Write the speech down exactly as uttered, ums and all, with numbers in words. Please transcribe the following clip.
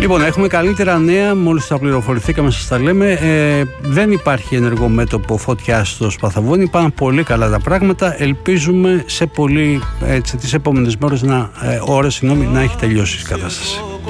Λοιπόν, έχουμε καλύτερα νέα, μόλις τα πληροφορηθήκαμε, σας τα λέμε. Ε, δεν υπάρχει ενεργό μέτωπο φωτιάς στο Σπαθαβούνι, πάνε πολύ καλά τα πράγματα. Ελπίζουμε σε πολύ, έτσι, τις επόμενες μέρες να, ε, ώρες, συγγνώμη, να έχει τελειώσει η κατάσταση.